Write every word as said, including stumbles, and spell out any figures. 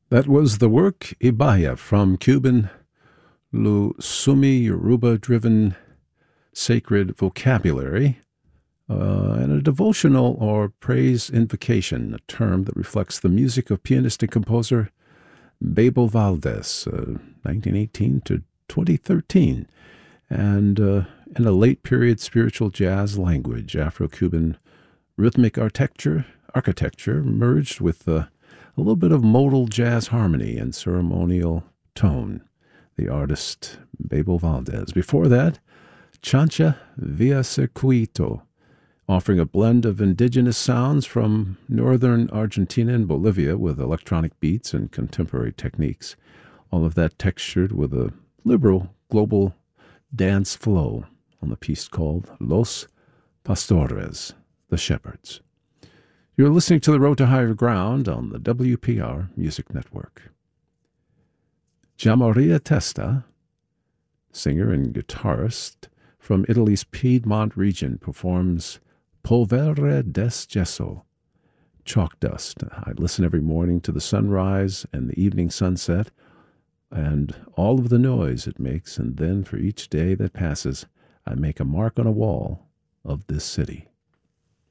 That was the work Ibaya from Cuban Lusumi Yoruba-driven sacred vocabulary, uh, and a devotional or praise invocation, a term that reflects the music of pianist and composer Bebo Valdez, uh, nineteen eighteen to twenty thirteen, and uh, in a late period spiritual jazz language, Afro-Cuban rhythmic architecture, architecture merged with uh, a little bit of modal jazz harmony and ceremonial tone. The artist Bebo Valdez. Before that, Chancha Via Circuito, offering a blend of indigenous sounds from northern Argentina and Bolivia with electronic beats and contemporary techniques. All of that textured with a liberal global dance flow on the piece called Los Pastores, the Shepherds. You're listening to The Road to Higher Ground on the W P R Music Network. Gianmaria Testa, singer and guitarist from Italy's Piedmont region, performs Polvere del Gesso, chalk dust. I listen every morning to the sunrise and the evening sunset and all of the noise it makes, and then for each day that passes, I make a mark on a wall of this city.